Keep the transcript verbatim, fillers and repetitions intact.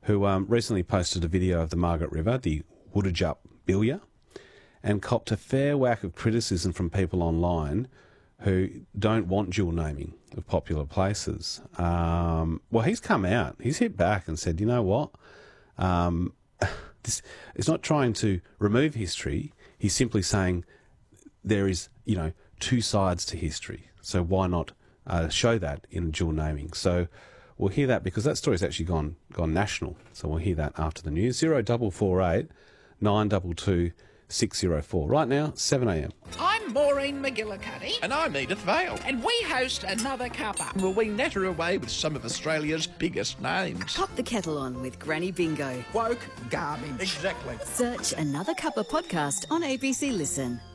who um, recently posted a video of the Margaret River, the Woodajub Bilya, and copped a fair whack of criticism from people online who don't want dual naming of popular places. Um, well, he's come out, he's hit back and said, you know what, um, this is not trying to remove history, he's simply saying there is, you know, two sides to history, so why not uh, show that in dual naming? So we'll hear that because that story's actually gone gone national, so we'll hear that after the news. zero double four eight nine two two six zero four. Right now, seven a m. I'm Maureen McGillicuddy. And I'm Edith Vale. And we host Another Cuppa. Will we natter away with some of Australia's biggest names? Pop the kettle on with Granny Bingo. Woke garbage. Exactly. Search Another Cuppa podcast on A B C Listen.